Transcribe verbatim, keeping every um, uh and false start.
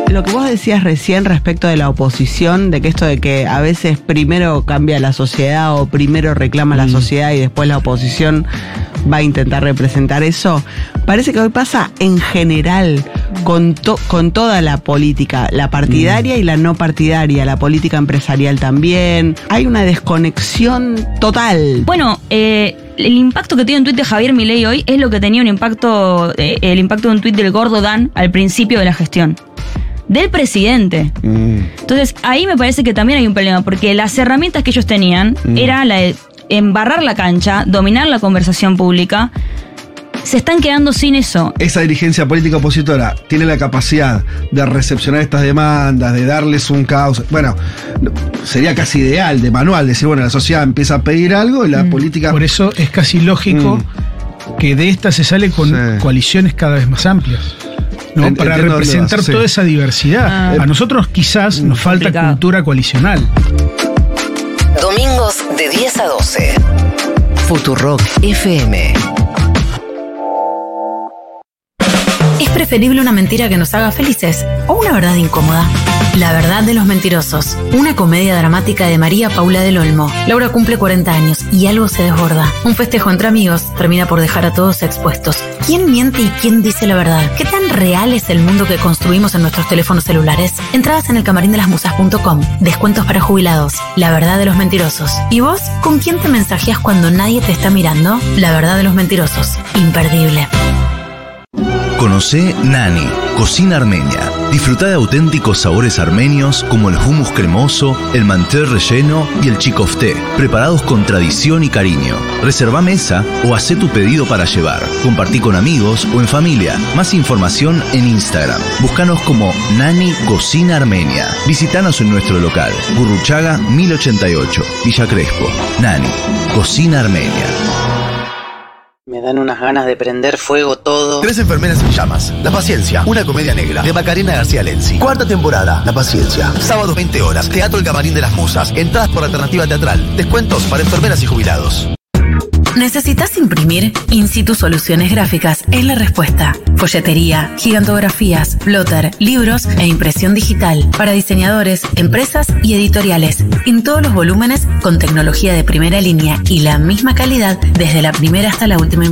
Lo que vos decías recién respecto de la oposición, de que esto de que a veces primero cambia la sociedad o primero reclama la sociedad y después la oposición va a intentar representar eso, parece que hoy pasa en general con, to, con toda la política, la partidaria y la no partidaria, la política empresarial también. Hay una desconexión total. Bueno, eh... el impacto que tiene un tuit de Javier Milei hoy es lo que tenía un impacto, eh, el impacto de un tuit del gordo Dan al principio de la gestión del presidente. Mm. Entonces ahí me parece que también hay un problema, porque las herramientas que ellos tenían mm. era la de embarrar la cancha, dominar la conversación pública. Se están quedando sin eso. Esa dirigencia política opositora tiene la capacidad de recepcionar estas demandas, de darles un caos. Bueno, sería casi ideal, de manual, decir, bueno, la sociedad empieza a pedir algo y la mm. política... Por eso es casi lógico mm. que de esta se sale con sí. coaliciones cada vez más amplias, ¿no? Ent- Para representar sí. toda esa diversidad. Ah. A nosotros quizás mm. nos falta complicado. Cultura coalicional. Domingos de diez a doce. Futurock F M. ¿Es preferible una mentira que nos haga felices o una verdad incómoda? La verdad de los mentirosos, una comedia dramática de María Paula del Olmo. Laura cumple cuarenta años y algo se desborda. Un festejo entre amigos termina por dejar a todos expuestos. ¿Quién miente y quién dice la verdad? ¿Qué tan real es el mundo que construimos en nuestros teléfonos celulares? Entradas en el camarín de las musas punto com. Descuentos para jubilados. La verdad de los mentirosos. ¿Y vos? ¿Con quién te mensajeas cuando nadie te está mirando? La verdad de los mentirosos. Imperdible. Conocé Nani, cocina armenia. Disfruta de auténticos sabores armenios como el hummus cremoso, el mantel relleno y el chikofté, preparados con tradición y cariño. Reserva mesa o hacé tu pedido para llevar. Compartí con amigos o en familia. Más información en Instagram. Búscanos como Nani Cocina Armenia. Visítanos en nuestro local, Gurruchaga mil ochenta y ocho, Villa Crespo. Nani, Cocina Armenia. Me dan unas ganas de prender fuego todo. Tres enfermeras en llamas. La paciencia. Una comedia negra. De Macarena García Lenzi. Cuarta temporada. La paciencia. Sábado veinte horas. Teatro El Camarín de las Musas. Entradas por alternativa teatral. Descuentos para enfermeras y jubilados. ¿Necesitas imprimir? In situ Soluciones Gráficas es la respuesta. Folletería, gigantografías, plotter, libros e impresión digital para diseñadores, empresas y editoriales. En todos los volúmenes con tecnología de primera línea y la misma calidad desde la primera hasta la última impresión.